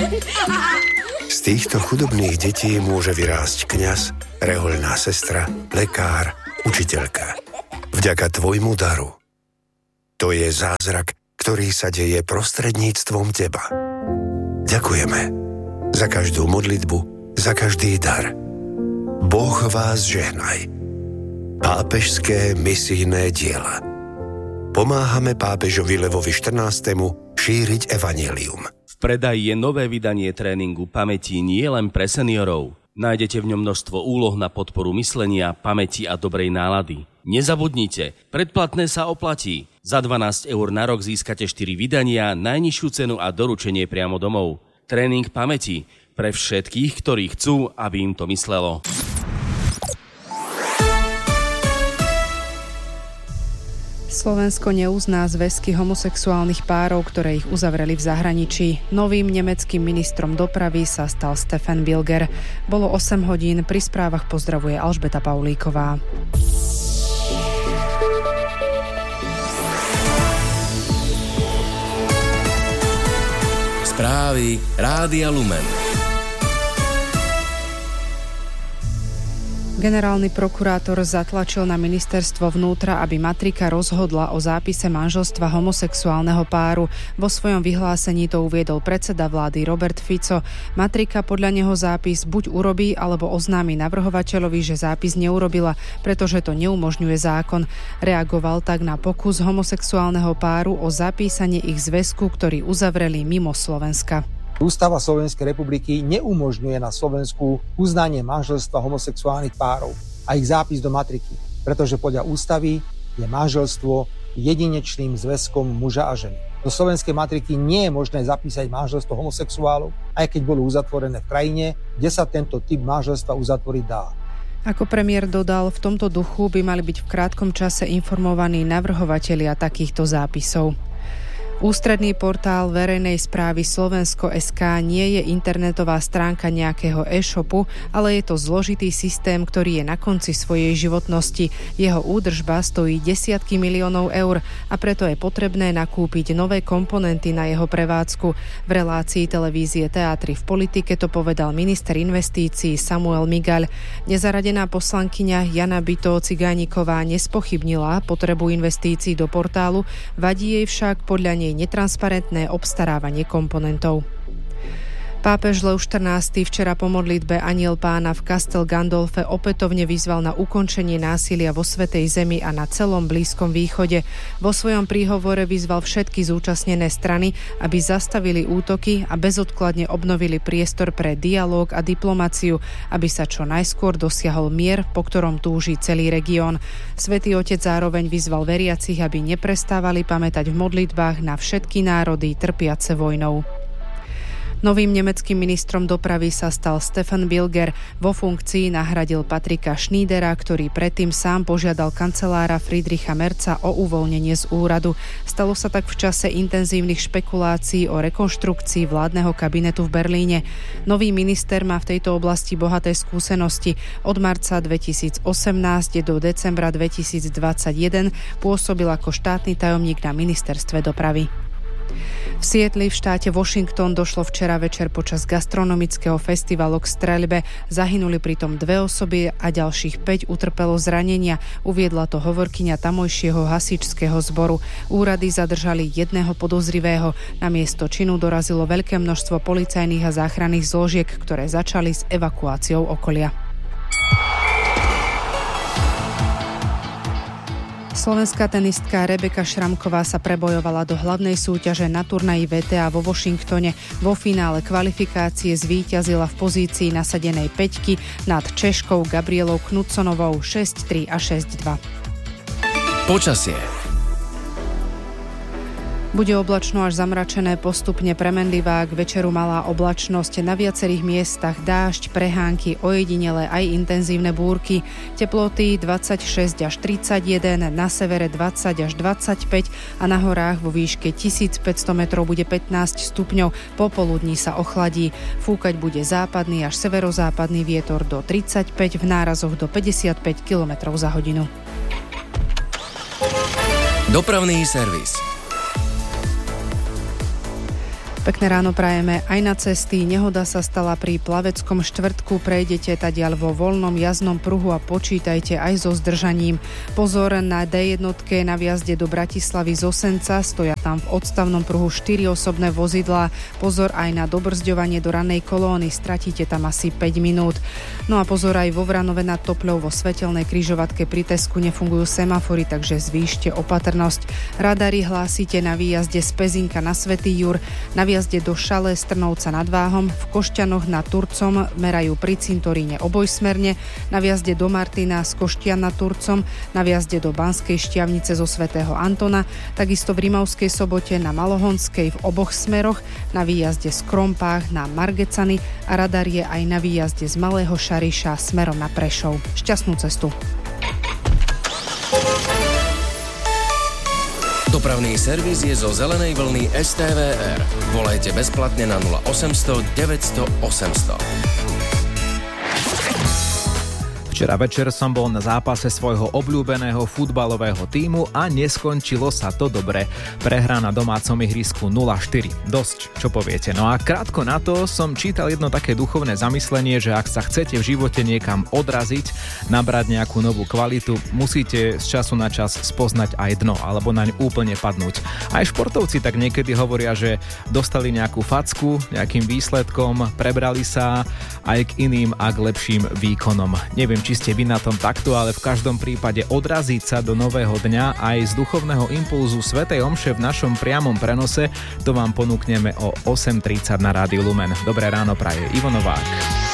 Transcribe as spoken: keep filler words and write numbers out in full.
Z týchto chudobných detí môže vyrásť kňaz, rehoľná sestra, lekár, učiteľka. Vďaka tvojmu daru. To je zázrak, ktorý sa deje prostredníctvom teba. Ďakujeme za každú modlitbu, za každý dar. Boh vás žehnaj. Pápežské misijné diela. Pomáhame pápežovi Levovi štrnástemu šíriť evanjelium. V predaji je nové vydanie tréningu pamäti nie len pre seniorov. Nájdete v ňom množstvo úloh na podporu myslenia, pamäti a dobrej nálady. Nezabudnite, predplatné sa oplatí. Za dvanásť eur na rok získate štyri vydania, najnižšiu cenu a doručenie priamo domov. Tréning pamäti pre všetkých, ktorí chcú, aby im to myslelo. Slovensko neuzná zväzky homosexuálnych párov, ktoré ich uzavreli v zahraničí. Novým nemeckým ministrom dopravy sa stal Stefan Bilger. Bolo osem hodín, pri správach pozdravuje Alžbeta Paulíková. Správy Rádia Lumen. Generálny prokurátor zatlačil na ministerstvo vnútra, aby matrika rozhodla o zápise manželstva homosexuálneho páru. Vo svojom vyhlásení to uviedol predseda vlády Robert Fico. Matrika podľa neho zápis buď urobí, alebo oznámi navrhovateľovi, že zápis neurobila, pretože to neumožňuje zákon. Reagoval tak na pokus homosexuálneho páru o zapísanie ich zväzku, ktorý uzavreli mimo Slovenska. Ústava Slovenskej republiky neumožňuje na Slovensku uznanie manželstva homosexuálnych párov a ich zápis do matriky, pretože podľa ústavy je manželstvo jedinečným zväzkom muža a ženy. Do slovenskej matriky nie je možné zapísať manželstvo homosexuálov, aj keď bolo uzatvorené v krajine, kde sa tento typ manželstva uzatvoriť dá. Ako premiér dodal, v tomto duchu by mali byť v krátkom čase informovaní navrhovatelia takýchto zápisov. Ústredný portál verejnej správy Slovensko bodka es ká nie je internetová stránka nejakého e-shopu, ale je to zložitý systém, ktorý je na konci svojej životnosti. Jeho údržba stojí desiatky miliónov eur a preto je potrebné nakúpiť nové komponenty na jeho prevádzku. V relácii televízie Teatry v politike to povedal minister investícií Samuel Migaľ. Nezaradená poslankyňa Jana Bytó-Cigániková nespochybnila potrebu investícií do portálu, vadí jej však podľa nej netransparentné obstarávanie komponentov. Pápež Lev štrnásty včera po modlitbe Anjel Pána v Castel Gandolfe opätovne vyzval na ukončenie násilia vo Svätej Zemi a na celom Blízkom východe. Vo svojom príhovore vyzval všetky zúčastnené strany, aby zastavili útoky a bezodkladne obnovili priestor pre dialóg a diplomáciu, aby sa čo najskôr dosiahol mier, po ktorom túži celý región. Svätý Otec zároveň vyzval veriacich, aby neprestávali pamätať v modlitbách na všetky národy trpiace vojnou. Novým nemeckým ministrom dopravy sa stal Stefan Bilger. Vo funkcii nahradil Patrika Schniedera, ktorý predtým sám požiadal kancelára Friedricha Merza o uvoľnenie z úradu. Stalo sa tak v čase intenzívnych špekulácií o rekonštrukcii vládneho kabinetu v Berlíne. Nový minister má v tejto oblasti bohaté skúsenosti. Od marca dvetisícosemnásť do decembra dvetisícdvadsaťjeden pôsobil ako štátny tajomník na ministerstve dopravy. V Sietli v štáte Washington došlo včera večer počas gastronomického festivalu k streľbe. Zahynuli pritom dve osoby a ďalších päť utrpelo zranenia. Uviedla to hovorkyňa tamojšieho hasičského zboru. Úrady zadržali jedného podozrivého. Na miesto činu dorazilo veľké množstvo policajných a záchranných zložiek, ktoré začali s evakuáciou okolia. Slovenská tenistka Rebeka Šramková sa prebojovala do hlavnej súťaže na turnaji vé té á vo Washingtone. Vo finále kvalifikácie zvíťazila v pozícii nasadenej päťky nad Češkou Gabrielou Knudsonovou šesť tri a šesť dva. Počasie. Bude oblačno až zamračené, postupne premenlivá, k večeru malá oblačnosť, na viacerých miestach dážď, prehánky, ojedinele aj intenzívne búrky. Teploty dvadsaťšesť až tridsaťjeden, na severe dvadsať až dvadsaťpäť a na horách vo výške tisícpäťsto metrov bude pätnásť stupňov. Popoludní sa ochladí. Fúkať bude západný až severozápadný vietor do tridsaťpäť, v nárazoch do päťdesiatpäť kilometrov za hodinu. Dopravný servis. Pekné ráno prajeme aj na cesty. Nehoda sa stala pri Plaveckom štvrtku. Prejdete tadiaľ vo voľnom jazdnom pruhu a počítajte aj so zdržaním. Pozor na dé jednotke na vjazde do Bratislavy z Osenca. Stoja tam v odstavnom pruhu štyri osobné vozidlá. Pozor aj na dobrzďovanie do ranej kolóny. Stratíte tam asi päť minút. No a pozor aj vo Vranove nad Topľou vo svetelnej križovatke pri Tesku nefungujú semafory, takže zvýšte opatrnosť. Radary hlásite na výjazde z Pezinka na Svätý Jur, na výjazde do Šale z Trnovca nad Váhom, v Košťanoch nad Turcom merajú pri cintoríne obojsmerne, na výjazde do Martina z Koštian nad Turcom, na výjazde do Banskej Štiavnice zo svätého Antona, takisto v Rimavskej Sobote na Malohonskej v oboch smeroch, na výjazde z Krompách na Margecany a radar je aj na výjazde z Malého Šariša smerom na Prešov. Šťastnú cestu. Dopravný servis je zo zelenej vlny es té vé er. Volajte bezplatne na nula osemsto deväťsto osemsto. Včera večer som bol na zápase svojho obľúbeného futbalového tímu a neskončilo sa to dobre. Prehra na domácom ihrisku nula štyri. Dosť, čo poviete. No a krátko na to som čítal jedno také duchovné zamyslenie, že ak sa chcete v živote niekam odraziť, nabrať nejakú novú kvalitu, musíte z času na čas spoznať aj dno, alebo naň úplne padnúť. Aj športovci tak niekedy hovoria, že dostali nejakú facku, nejakým výsledkom, prebrali sa aj k iným a k lepším výkonom. Neviem, či ste vy na tom takto, ale v každom prípade odraziť sa do nového dňa aj z duchovného impulzu svätej omše v našom priamom prenose, to vám ponúkneme o osem tridsať na Rádiu Lumen. Dobré ráno praje Ivo Novák.